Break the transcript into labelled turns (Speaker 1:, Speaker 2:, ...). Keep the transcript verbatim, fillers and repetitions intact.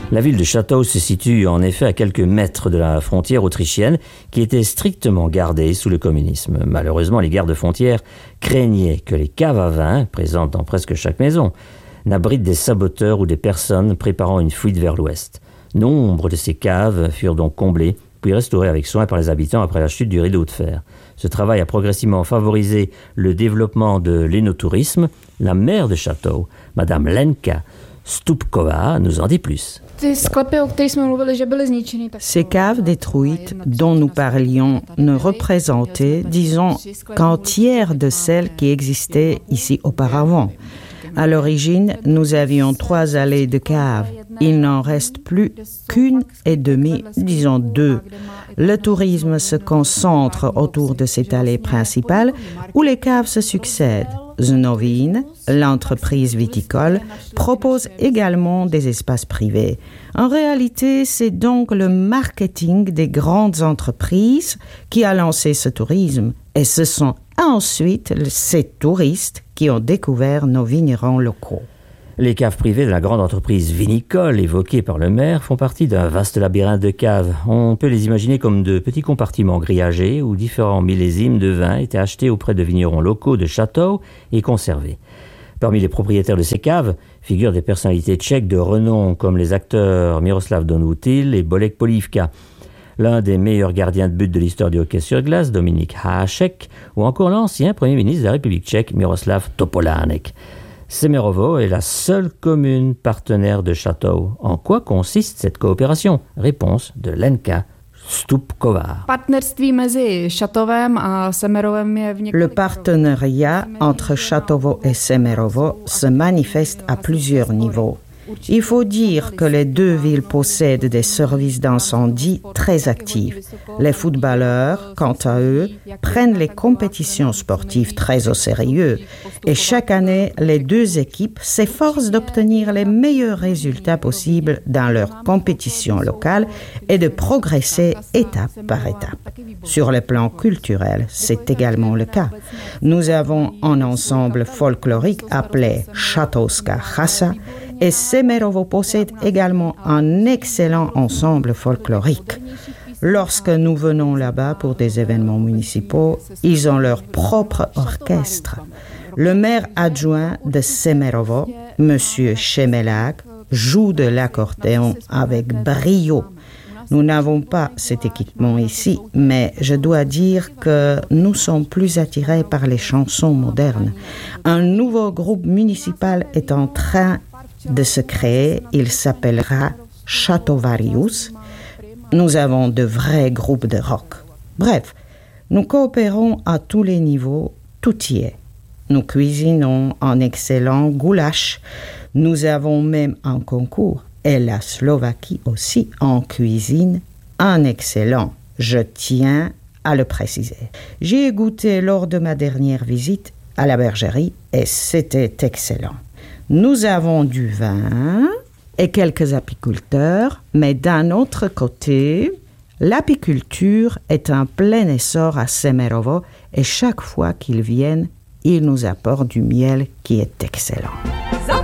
Speaker 1: La ville de Château se situe en effet à quelques mètres de la frontière autrichienne qui était strictement gardée sous le communisme. Malheureusement, les gardes-frontières craignaient que les caves à vin, présentes dans presque chaque maison, n'abritent des saboteurs ou des personnes préparant une fuite vers l'ouest. Nombre de ces caves furent donc comblées, puis restaurées avec soin par les habitants après la chute du rideau de fer. Ce travail a progressivement favorisé le développement de l'énotourisme. La maire de Château, Madame Lenka Stupková, nous en dit plus.
Speaker 2: Ces caves détruites dont nous parlions ne représentaient, disons, qu'un tiers de celles qui existaient ici auparavant. À l'origine, nous avions trois allées de caves. Il n'en reste plus qu'une et demie, disons deux. Le tourisme se concentre autour de cette allée principale où les caves se succèdent. Znovin, l'entreprise viticole, propose également des espaces privés. En réalité, c'est donc le marketing des grandes entreprises qui a lancé ce tourisme. Et ce sont ensuite ces touristes qui ont découvert nos vignerons locaux.
Speaker 1: Les caves privées de la grande entreprise vinicole évoquée par le maire font partie d'un vaste labyrinthe de caves. On peut les imaginer comme de petits compartiments grillagés où différents millésimes de vin étaient achetés auprès de vignerons locaux de Château et conservés. Parmi les propriétaires de ces caves figurent des personnalités tchèques de renom comme les acteurs Miroslav Donoutil et Bolek Polívka, l'un des meilleurs gardiens de but de l'histoire du hockey sur glace, Dominik Hašek, ou encore l'ancien Premier ministre de la République tchèque, Miroslav Topolánek. Semerovo est la seule commune partenaire de Château. En quoi consiste cette coopération? Réponse de Lenka Stupková.
Speaker 2: Le partenariat entre Châteauveau et Semerovo se manifeste à plusieurs niveaux. Il faut dire que les deux villes possèdent des services d'incendie très actifs. Les footballeurs, quant à eux, prennent les compétitions sportives très au sérieux. Et chaque année, les deux équipes s'efforcent d'obtenir les meilleurs résultats possibles dans leurs compétitions locales et de progresser étape par étape. Sur le plan culturel, c'est également le cas. Nous avons un ensemble folklorique appelé Châteauska Chasa, et Semerovo possède également un excellent ensemble folklorique. Lorsque nous venons là-bas pour des événements municipaux, ils ont leur propre orchestre. Le maire adjoint de Semerovo, M. Chemelak, joue de l'accordéon avec brio. Nous n'avons pas cet équipement ici, mais je dois dire que nous sommes plus attirés par les chansons modernes. Un nouveau groupe municipal est en train de se créer, il s'appellera Châteauvarius. Nous avons de vrais groupes de rock. Bref, nous coopérons à tous les niveaux, tout y est. Nous cuisinons un excellent goulash. Nous avons même un concours. Et la Slovaquie aussi en cuisine un excellent. Je tiens à le préciser. J'y ai goûté lors de ma dernière visite à la bergerie et c'était excellent. Nous avons du vin et quelques apiculteurs, mais d'un autre côté, l'apiculture est en plein essor à Semerovo et chaque fois qu'ils viennent, ils nous apportent du miel qui est excellent.